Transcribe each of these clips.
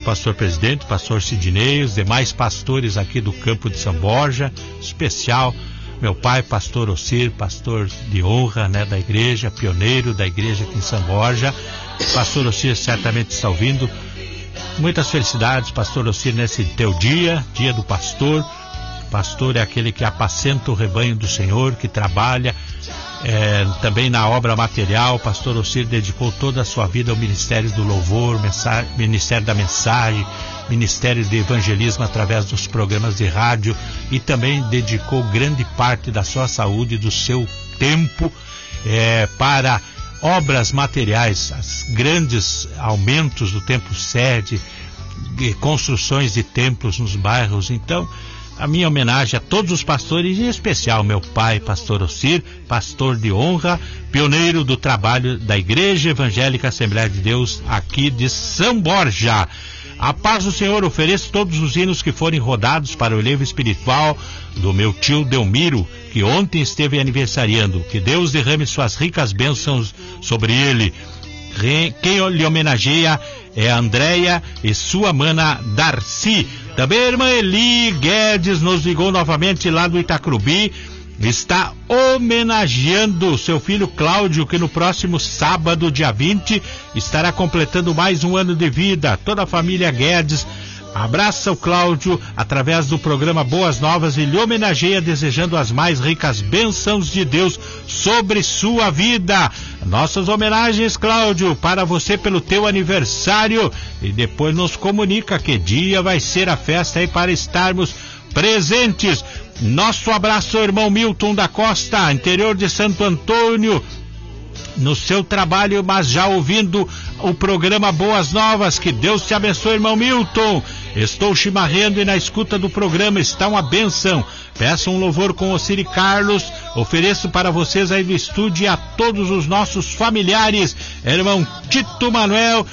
pastor presidente, pastor Sidnei, os demais pastores aqui do campo de São Borja, especial meu pai, pastor Ocir, pastor de honra, né, da igreja, pioneiro da igreja aqui em São Borja. Pastor Ocir certamente está ouvindo. Muitas felicidades, pastor Ocir, nesse teu dia do pastor. Pastor é aquele que apacenta o rebanho do Senhor, que trabalha também na obra material. Pastor Ocir dedicou toda a sua vida ao ministério do louvor, ministério da mensagem, ministério de evangelismo através dos programas de rádio, e também dedicou grande parte da sua saúde e do seu tempo para obras materiais, os grandes aumentos do templo sede, construções de templos nos bairros. Então, a minha homenagem a todos os pastores, em especial meu pai, pastor Ocir, pastor de honra, pioneiro do trabalho da Igreja Evangélica Assembleia de Deus aqui de São Borja. A paz do Senhor, ofereço todos os hinos que forem rodados para o elevo espiritual do meu tio Delmiro, que ontem esteve aniversariando. Que Deus derrame suas ricas bênçãos sobre ele. Quem lhe homenageia é a Andréia e sua mana Darcy. Também a irmã Eli Guedes nos ligou novamente lá do Itacrubi. Está homenageando seu filho Cláudio, que no próximo sábado, dia 20, estará completando mais um ano de vida. Toda a família Guedes abraça o Cláudio através do programa Boas Novas e lhe homenageia, desejando as mais ricas bênçãos de Deus sobre sua vida. Nossas homenagens, Cláudio, para você pelo teu aniversário, e depois nos comunica que dia vai ser a festa aí para estarmos presentes. Nosso abraço ao irmão Milton da Costa, interior de Santo Antônio, no seu trabalho, mas já ouvindo o programa Boas Novas. Que Deus te abençoe, irmão Milton. Estou chimarrendo e na escuta do programa, está uma bênção. Peço um louvor com Ocir e Carlos, ofereço para vocês aí do estúdio e a todos os nossos familiares, irmão Tito Manuel,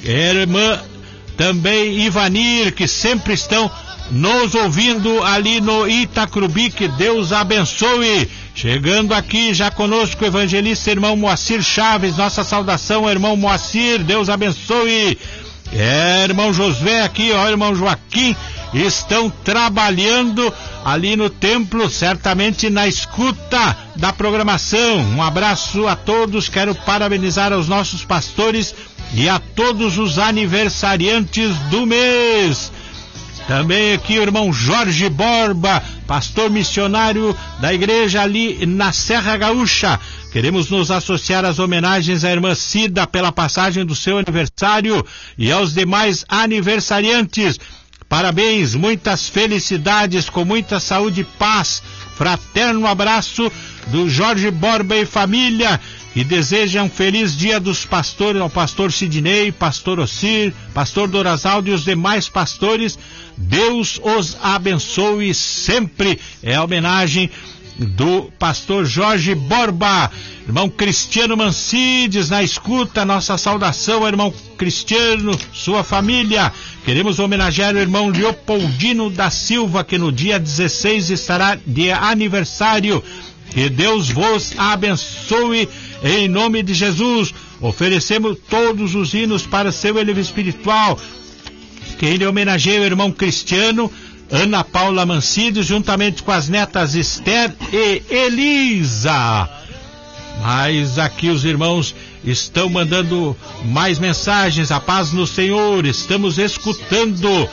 irmã também Ivanir, que sempre estão nos ouvindo ali no Itacrubi. Que Deus abençoe. Chegando aqui já conosco o evangelista irmão Moacir Chaves. Nossa saudação, irmão Moacir, Deus abençoe. Irmão Josué aqui, irmão Joaquim, estão trabalhando ali no templo, certamente na escuta da programação. Um abraço a todos, quero parabenizar aos nossos pastores e a todos os aniversariantes do mês. Também aqui o irmão Jorge Borba, pastor missionário da igreja ali na Serra Gaúcha. Queremos nos associar às homenagens à irmã Cida pela passagem do seu aniversário e aos demais aniversariantes. Parabéns, muitas felicidades, com muita saúde e paz. Fraterno abraço do Jorge Borba e família, que deseja um feliz dia dos pastores, ao pastor Sidnei, pastor Ocir, pastor Dorazaldo e os demais pastores. Deus os abençoe sempre. É a homenagem do pastor Jorge Borba. Irmão Cristiano Mancides na escuta, nossa saudação, irmão Cristiano, sua família. Queremos homenagear o irmão Leopoldino da Silva, que no dia 16 estará de aniversário. Que Deus vos abençoe em nome de Jesus. Oferecemos todos os hinos para seu elevo espiritual. Quem lhe homenageia o irmão Cristiano, Ana Paula Mancides, juntamente com as netas Esther e Elisa. Mas aqui os irmãos estão mandando mais mensagens. A paz no Senhor, estamos escutando.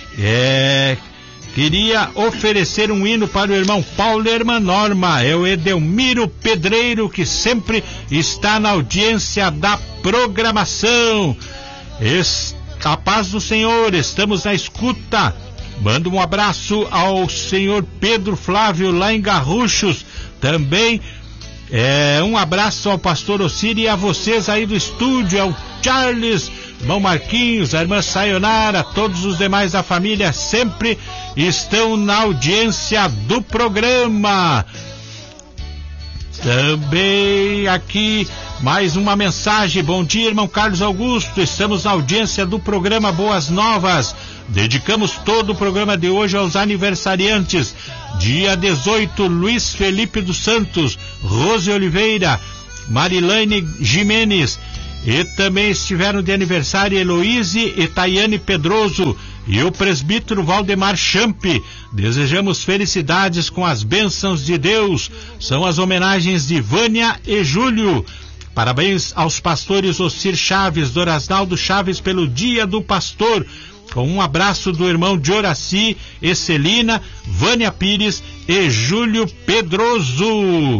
Queria oferecer um hino para o irmão Paulo e a irmã Norma. É o Edelmiro Pedreiro, que sempre está na audiência da programação. A paz do Senhor, estamos na escuta. Mando um abraço ao senhor Pedro Flávio lá em Garruchos. Também um abraço ao pastor Ocir e a vocês aí do estúdio, ao Charles, irmão Marquinhos, a irmã Sayonara, todos os demais da família sempre estão na audiência do programa. Também aqui mais uma mensagem. Bom dia, irmão Carlos Augusto, estamos na audiência do programa Boas Novas. Dedicamos todo o programa de hoje aos aniversariantes. Dia 18, Luiz Felipe dos Santos, Rose Oliveira, Marilane Jimenez, E também estiveram de aniversário Heloíse e Tayane Pedroso e o presbítero Valdemar Champ. Desejamos felicidades com as bênçãos de Deus. São as homenagens de Vânia e Júlio. Parabéns aos pastores Ocir Chaves, Dorasnaldo Chaves pelo Dia do Pastor. Com um abraço do irmão Dioraci e Celina, Vânia Pires e Júlio Pedroso.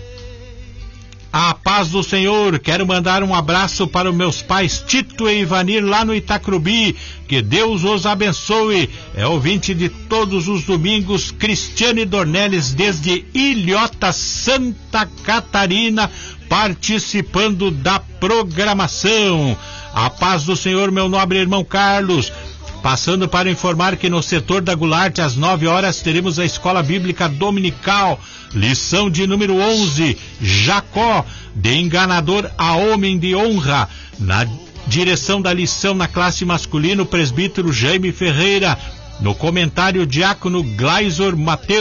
A paz do Senhor. Quero mandar um abraço para os meus pais Tito e Ivanir lá no Itacrubi. Que Deus os abençoe. É ouvinte de todos os domingos, Cristiane Dornelles, desde Ilhota, Santa Catarina, participando da programação. A paz do Senhor, meu nobre irmão Carlos. Passando para informar que no setor da Goulart, às 9 horas, teremos a Escola Bíblica Dominical, lição de número 11, Jacó, de enganador a homem de honra. Na direção da lição na classe masculina, o presbítero Jaime Ferreira. No comentário, o diácono Glaisor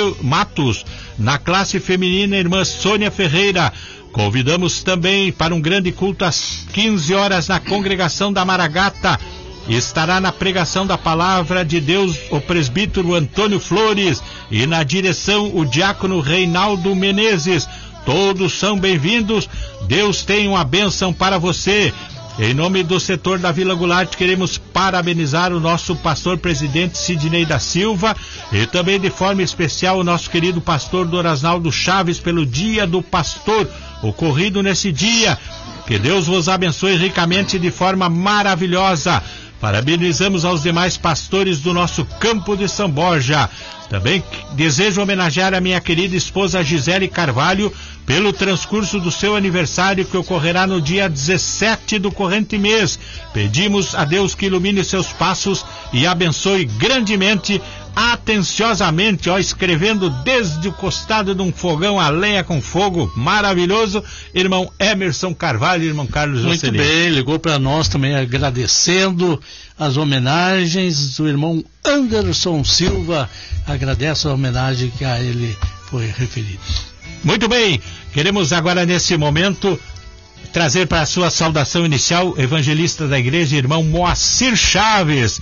Matos. Na classe feminina, a irmã Sônia Ferreira. Convidamos também para um grande culto às 15 horas na congregação da Maragata. Estará na pregação da palavra de Deus o presbítero Antônio Flores e na direção o diácono Reinaldo Menezes. Todos são bem-vindos. Deus tem uma bênção para você. Em nome do setor da Vila Goulart, queremos parabenizar o nosso pastor presidente Sidnei da Silva e também de forma especial o nosso querido pastor Dorasnaldo Chaves pelo Dia do Pastor, ocorrido nesse dia. Que Deus vos abençoe ricamente de forma maravilhosa. Parabenizamos aos demais pastores do nosso campo de São Borja. Também desejo homenagear a minha querida esposa Gisele Carvalho pelo transcurso do seu aniversário que ocorrerá no dia 17 do corrente mês. Pedimos a Deus que ilumine seus passos e abençoe grandemente, atenciosamente, escrevendo desde o costado de um fogão a lenha com fogo, maravilhoso, irmão Emerson Carvalho, irmão Carlos Jocelyn. Muito bem, ligou para nós também agradecendo as homenagens do irmão Anderson Silva, agradece a homenagem que a ele foi referida. Muito bem, queremos agora nesse momento trazer para a sua saudação inicial o evangelista da igreja, irmão Moacir Chaves.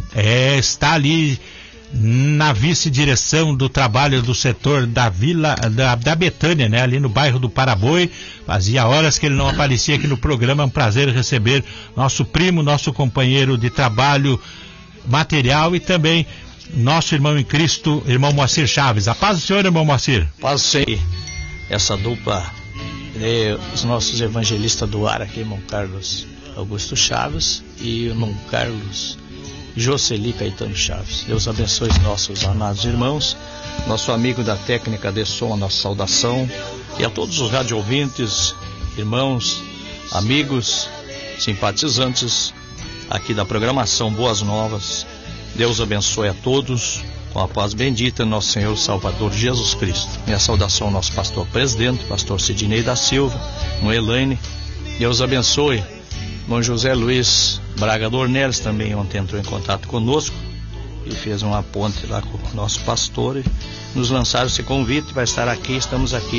Está ali na vice-direção do trabalho do setor da Vila da Betânia, né? Ali no bairro do Paraboi. Fazia horas que ele não aparecia aqui no programa. É um prazer receber nosso primo, nosso companheiro de trabalho material e também nosso irmão em Cristo, irmão Moacir Chaves. A paz do Senhor, irmão Moacir. Paz do Senhor. Essa dupla, os nossos evangelistas do ar aqui, irmão Carlos Augusto Chaves e irmão Carlos Jocely Caetano Chaves. Deus abençoe os nossos amados irmãos, nosso amigo da técnica de som, a nossa saudação, e a todos os rádio ouvintes, irmãos, amigos, simpatizantes aqui da programação Boas Novas. Deus abençoe a todos com a paz bendita do nosso Senhor Salvador Jesus Cristo. Minha saudação ao nosso pastor presidente, pastor Sidnei da Silva, irmã Elaine. Deus abençoe. Irmão José Luiz Braga Dornelles também ontem entrou em contato conosco e fez uma ponte lá com o nosso pastor e nos lançaram esse convite. Vai estar aqui, estamos aqui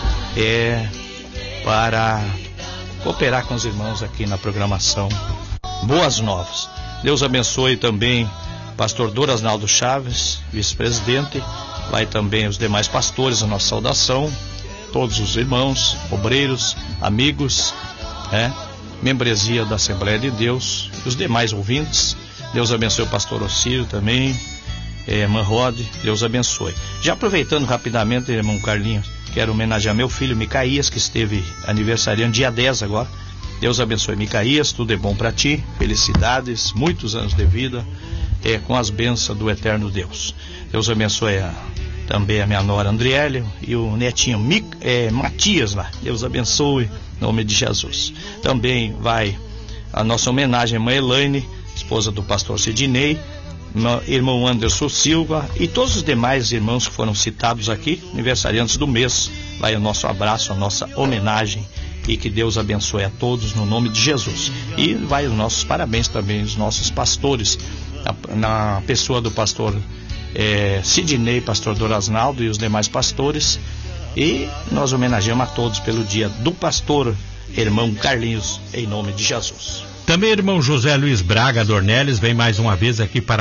para cooperar com os irmãos aqui na programação Boas Novas. Deus abençoe também pastor Dorasnaldo Chaves, vice-presidente. Vai também os demais pastores, a nossa saudação, todos os irmãos, obreiros, amigos, membresia da Assembleia de Deus, os demais ouvintes. Deus abençoe o pastor Ocírio também, irmã Rod, Deus abençoe. Já aproveitando rapidamente, irmão Carlinhos, quero homenagear meu filho Micaías, que esteve aniversariando dia 10 agora. Deus abençoe Micaías, tudo é bom para ti, felicidades, muitos anos de vida, com as bênçãos do eterno Deus. Deus abençoe também a minha nora Andriele e o netinho Matias lá. Deus abençoe, em nome de Jesus. Também vai a nossa homenagem à irmã Elaine, esposa do pastor Sidnei, irmão Anderson Silva e todos os demais irmãos que foram citados aqui, aniversariantes do mês. Vai o nosso abraço, a nossa homenagem, e que Deus abençoe a todos no nome de Jesus. E vai os nossos parabéns também aos nossos pastores, na pessoa do pastor Sidnei, pastor Dorasnaldo e os demais pastores. E nós homenageamos a todos pelo dia do pastor irmão Carlinhos, em nome de Jesus. Também irmão José Luiz Braga Dornelles vem mais uma vez aqui para